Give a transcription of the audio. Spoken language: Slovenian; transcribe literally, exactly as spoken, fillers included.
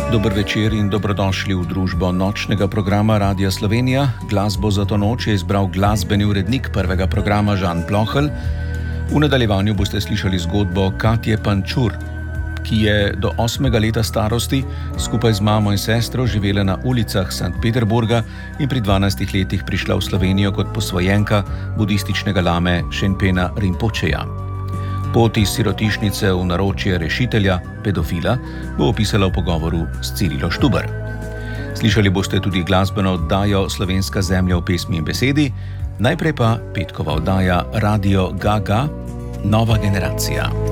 Dober večer in dobrodošli v družbo nočnega programa Radia Slovenija. Glasbo za to noč je izbral glasbeni urednik prvega programa Žan Plohelj. V nadaljevanju boste slišali zgodbo Katje Pančur, ki je do osmega leta starosti skupaj z mamo in sestro živela na ulicah Sankt Peterburga in pri dvanajstih letih prišla v Slovenijo kot posvojenka budističnega lame Šenpena Rinpočeja. Pot iz sirotišnice v naročje rešitelja, pedofila, bo opisala v pogovoru s Cirilo Štuber. Slišali boste tudi glasbeno oddajo Slovenska zemlja v pesmi in besedi, najprej pa petkova oddaja Radio Gaga, Nova generacija.